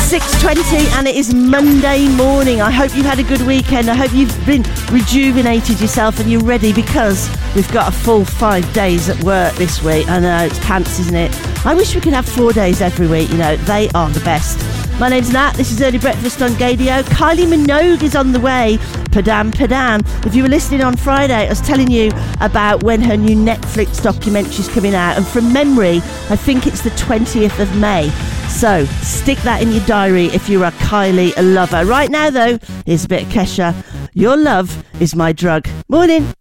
6:20 and it is Monday morning. I hope you've had a good weekend. I hope you've been rejuvenated yourself and you're ready, because we've got a full 5 days at work this week. I know, it's pants, isn't it? I wish we could have 4 days every week, you know, they are the best. My name's Nat, this is Early Breakfast on Gadio. Kylie Minogue is on the way. Padam Padam. If you were listening on Friday, I was telling you about when her new Netflix documentary's coming out, and from memory, I think it's the 20th of May. So stick that in your diary if you're a Kylie lover. Right now though, here's a bit of Kesha. Your love is my drug. Morning.